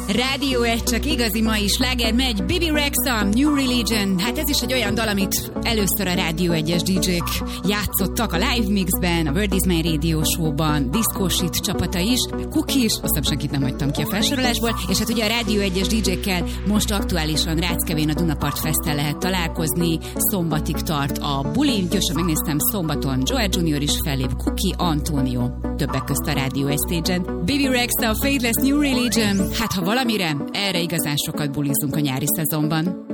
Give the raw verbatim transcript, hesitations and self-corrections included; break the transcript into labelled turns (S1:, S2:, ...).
S1: Rádió egy, csak igazi mai sláger megy. Bibi Rexha, New Religion. Hát ez is egy olyan dal, amit először a Rádió egyes dé jék játszottak a Live Mixben, a World is My Radio Show-ban, Disco Shit csapata is, Cookie is, aztán senkit nem hagytam ki a felsorolásból, és hát ugye a Rádió egyes dé jékkel most aktuálisan Ráckevén a Dunapart Festen lehet találkozni, szombatig tart a buli, gyorsan megnéztem, szombaton Joel junior is fellép, Cookie, Antonio, többek közt a Rádió egy stage-en. Bibi Rexha, a Faithless New Religion. Hát ha valamire, erre igazán sokat bulizunk a nyári szezonban.